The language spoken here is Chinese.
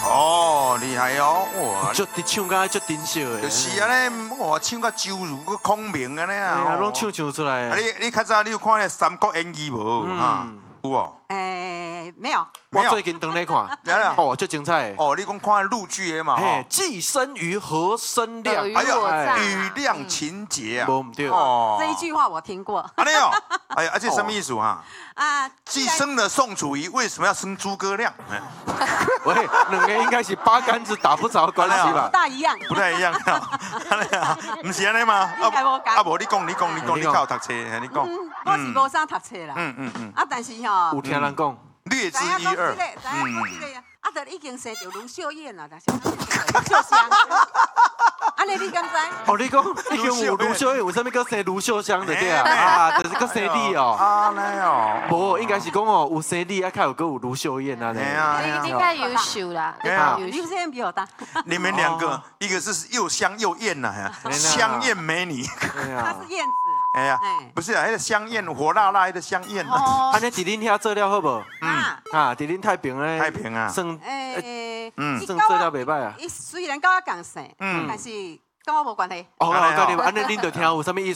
哦，厉害哦，哇！ 就唱歌就珍惜的。 就是安尼，哇，唱个周如个孔明安尼啊。 哎呀，拢唱出来。 你较早你有看那《三国演义》无？哈，有哦。 没有。 我最近等来看，哦，就精彩。 哦，你讲看陆剧的嘛？ 嘿，既生瑜，何生亮？ 哎呦，雨亮情节啊。 无对。 哦，这一句话我听过。 安尼哦，哎呀，而且什么意思哈？ 啊， 既生了宋楚瑜，为什么要生诸葛亮？ 喂，两个应该是八竿子打不着关系吧？ 不大一样， 不太一样。不是安尼吗？无你讲，你靠读册，你讲。 我是无啥读册啦。啊，但是吼， 有听人讲， 略知一二。 啊，就已经生着卢秀燕啦，卢秀香。安尼你敢知？ 哦，你讲已经有卢秀燕，为什么搁生卢秀香的对啊？啊，就是搁生你哦。 啊，那哦。 无，应该是讲哦，有生你，啊，还有搁有卢秀燕啊。 你太优秀啦。 卢秀燕比我大。 你们两个，一个是又香又艳呐，香艳美女。 她是燕子。 哎呀，不是啊，那个香艳火辣辣的香艳呐。 安尼伫恁遐做了好无？伫恁太平咧。 太平啊。 算做了袂歹啊。 伊虽然跟我共姓，但是跟我无关系。 哦，安尼恁就听有啥物意思？